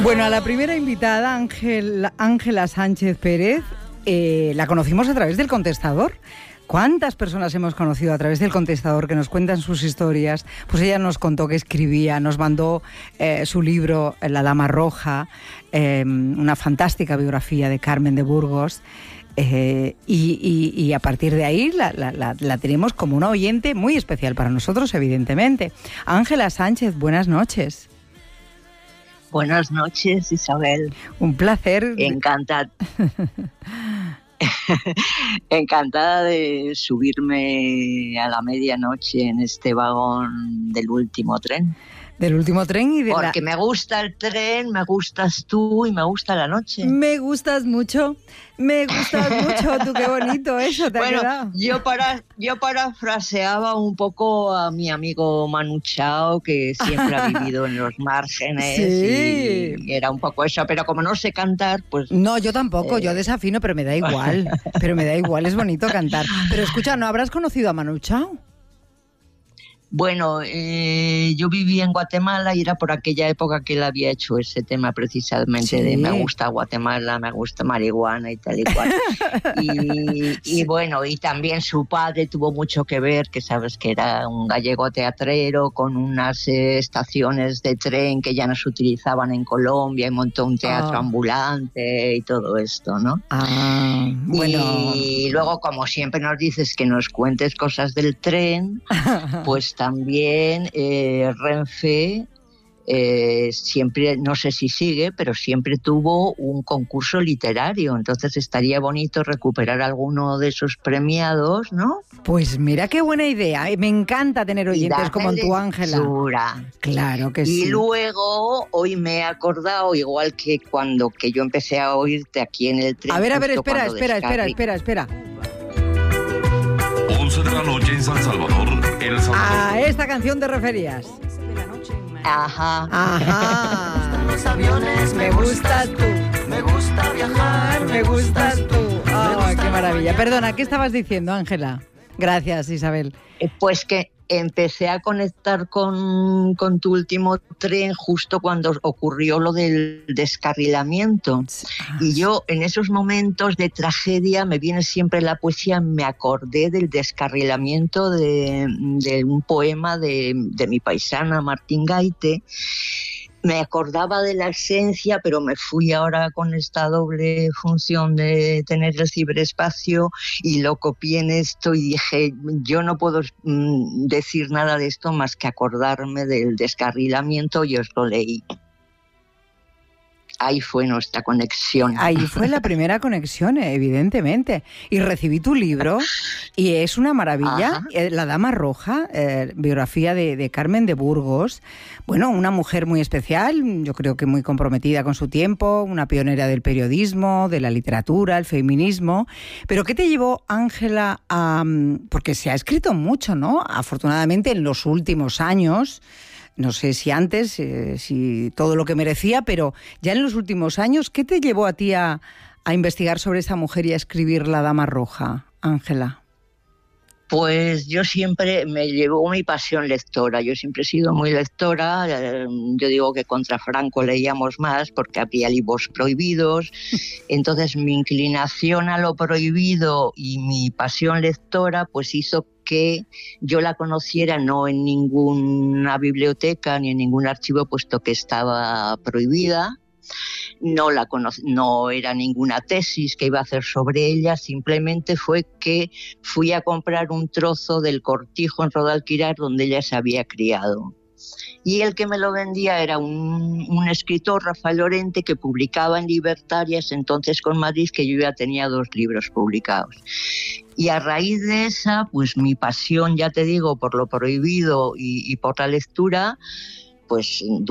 Bueno, a la primera invitada, Ángela Sánchez Pérez, la conocimos a través del Contestador. ¿Cuántas personas hemos conocido a través del Contestador que nos cuentan sus historias? Pues ella nos contó que escribía, nos mandó su libro La Dama Roja, una fantástica biografía de Carmen de Burgos. Y a partir de ahí la tenemos como una oyente muy especial para nosotros, evidentemente. Ángela Sánchez, buenas noches. Buenas noches, Isabel. Un placer. Encantada de subirme a la medianoche en este vagón del último tren. Del último tren y de Porque me gusta el tren, me gustas tú y me gusta la noche. Me gustas mucho, tú, qué bonito eso te ha quedado. Yo parafraseaba un poco a mi amigo Manu Chao, que siempre ha vivido en los márgenes. Sí. Y era un poco eso, pero como no sé cantar, pues... No, yo tampoco, yo desafino, pero me da igual, es bonito cantar. Pero escucha, ¿no habrás conocido a Manu Chao? Bueno, yo viví en Guatemala y era por aquella época que él había hecho ese tema precisamente de me gusta Guatemala, me gusta marihuana y tal y cual. Y bueno, y también su padre tuvo mucho que ver, que sabes que era un gallego teatrero con unas estaciones de tren que ya no se utilizaban en Colombia y montó un teatro ambulante y todo esto, ¿no? Bueno. Y luego, como siempre nos dices que nos cuentes cosas del tren, pues también Renfe siempre, no sé si sigue, pero siempre tuvo un concurso literario, entonces estaría bonito recuperar alguno de esos premiados, ¿no? Pues mira qué buena idea, me encanta tener oyentes como tú, Ángela. Claro que sí. Y luego, hoy me he acordado, igual que cuando que yo empecé a oírte aquí en el tren. A ver, espera. 11 de la noche en San Salvador, El Salvador. A esta canción te referías. Ajá. Los aviones, me gustas tú. Me gusta viajar, me gustas tú. Oh, qué maravilla. Perdona, ¿qué estabas diciendo, Ángela? Gracias, Isabel. Pues que empecé a conectar con tu último tren justo cuando ocurrió lo del descarrilamiento. Y yo, en esos momentos de tragedia, me viene siempre la poesía, me acordé del descarrilamiento de un poema de mi paisana Martín Gaite. Me acordaba de la esencia, pero me fui ahora con esta doble función de tener el ciberespacio y lo copié en esto y dije, yo no puedo decir nada de esto más que acordarme del descarrilamiento y os lo leí. Ahí fue nuestra conexión. Ahí fue la primera conexión, evidentemente. Y recibí tu libro y es una maravilla. La Dama Roja, biografía de Carmen de Burgos. Bueno, una mujer muy especial, yo creo que muy comprometida con su tiempo, una pionera del periodismo, de la literatura, el feminismo. Pero ¿qué te llevó, Ángela, a...? Porque se ha escrito mucho, ¿no? Afortunadamente en los últimos años... No sé si antes, si todo lo que merecía, pero ya en los últimos años, ¿qué te llevó a ti a investigar sobre esa mujer y a escribir La Dama Roja, Ángela? Pues yo siempre me llevó mi pasión lectora. Yo siempre he sido muy lectora. Yo digo que contra Franco leíamos más porque había libros prohibidos. Entonces mi inclinación a lo prohibido y mi pasión lectora pues hizo que yo la conociera no en ninguna biblioteca ni en ningún archivo, puesto que estaba prohibida. No era ninguna tesis que iba a hacer sobre ella, simplemente fue que fui a comprar un trozo del cortijo en Rodalquirar donde ella se había criado. Y el que me lo vendía era un escritor, Rafael Lorente, que publicaba en Libertarias, entonces con Madrid, que yo ya tenía 2 libros publicados. Y a raíz de esa, pues mi pasión, ya te digo, por lo prohibido y por la lectura, pues